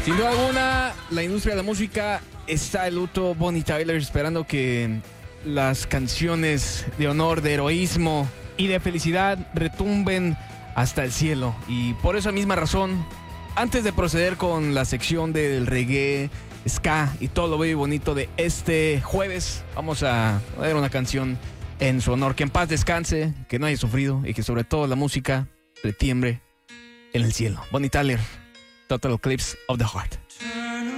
Sin duda alguna, la industria de la música está de luto. Bonnie Tyler esperando que las canciones de honor, de heroísmo y de felicidad retumben hasta el cielo. Y por esa misma razón, antes de proceder con la sección del reggae, ska y todo lo bello y bonito de este jueves, vamos a ver una canción en su honor. Que en paz descanse, que no haya sufrido y que sobre todo la música retiembre en el cielo. Bonnie Tyler, Total Eclipse of the Heart.